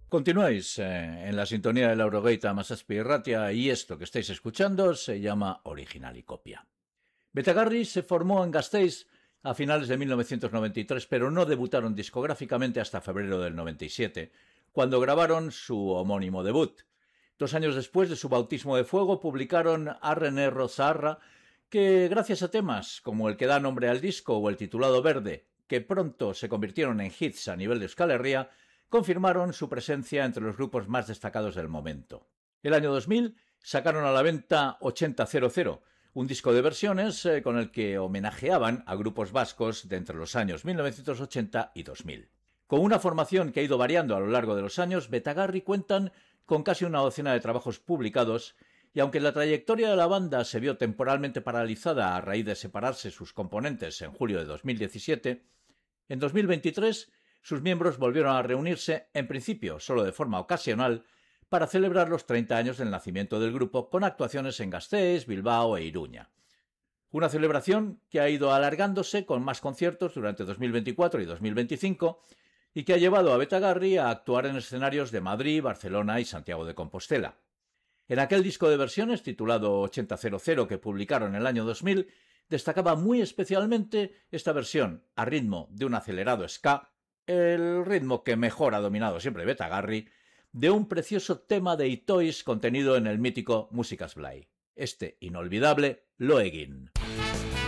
Continuáis en la sintonía de la Eurogaita Masaspi Ratia y esto que estáis escuchando se llama Original y Copia. Betagarri se formó en Gasteiz a finales de 1993, pero no debutaron discográficamente hasta febrero del 97, cuando grabaron su homónimo debut. 2 años después de su bautismo de fuego publicaron Arren Rozaharra, que gracias a temas como el que da nombre al disco o el titulado Verde, que pronto se convirtieron en hits a nivel de Euskal Herria, confirmaron su presencia entre los grupos más destacados del momento. El año 2000 sacaron a la venta 8000, un disco de versiones con el que homenajeaban a grupos vascos de entre los años 1980 y 2000. Con una formación que ha ido variando a lo largo de los años, Betagarri cuentan con casi una docena de trabajos publicados, y aunque la trayectoria de la banda se vio temporalmente paralizada a raíz de separarse sus componentes en julio de 2017, en 2023 sus miembros volvieron a reunirse, en principio solo de forma ocasional, para celebrar los 30 años del nacimiento del grupo con actuaciones en Gasteiz, Bilbao e Iruña. Una celebración que ha ido alargándose con más conciertos durante 2024 y 2025 y que ha llevado a Betagarri a actuar en escenarios de Madrid, Barcelona y Santiago de Compostela. En aquel disco de versiones titulado 8000 que publicaron en el año 2000, destacaba muy especialmente esta versión a ritmo de un acelerado ska, el ritmo que mejor ha dominado siempre Betagarri, de un precioso tema de Itoiz contenido en el mítico Músicas Blai, este inolvidable Lo Egin.